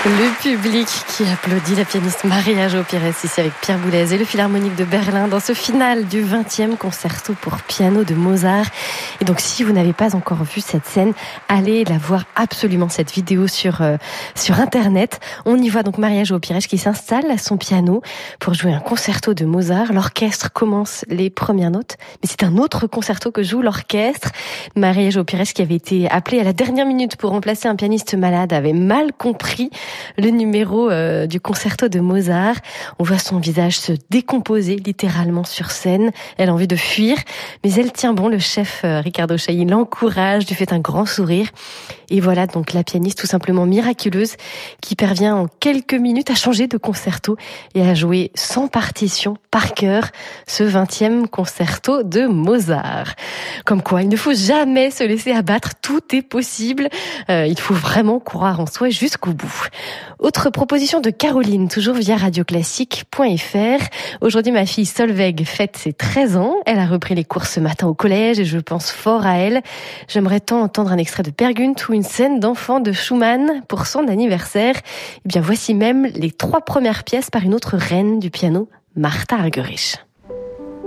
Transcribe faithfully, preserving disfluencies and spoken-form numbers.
Le public qui applaudit la pianiste Maria Jo Pires ici avec Pierre Boulez et le Philharmonique de Berlin dans ce final du vingtième concerto pour piano de Mozart. Et donc si vous n'avez pas encore vu cette scène, allez la voir absolument, cette vidéo sur euh, sur internet. On y voit donc Maria Jo Pires qui s'installe à son piano pour jouer un concerto de Mozart. L'orchestre commence les premières notes, mais c'est un autre concerto que joue l'orchestre. Maria Jo Pires, qui avait été appelée à la dernière minute pour remplacer un pianiste malade, avait mal compris le numéro euh, du concerto de Mozart. On voit son visage se décomposer littéralement sur scène. Elle a envie de fuir, mais elle tient bon. Le chef euh, Riccardo Chailly l'encourage, lui fait un grand sourire. Et voilà donc la pianiste tout simplement miraculeuse qui parvient en quelques minutes à changer de concerto et à jouer sans partition par cœur ce vingtième concerto de Mozart. Comme quoi, il ne faut jamais se laisser abattre, tout est possible. Euh, il faut vraiment croire en soi jusqu'au bout. Autre proposition de Caroline, toujours via radioclassique point f r. Aujourd'hui, ma fille Solveig fête ses treize ans. Elle a repris les cours ce matin au collège et je pense fort à elle. J'aimerais tant entendre un extrait de Per Gynt ou une scène d'enfant de Schumann pour son anniversaire. Eh bien, voici même les trois premières pièces par une autre reine du piano, Martha Argerich.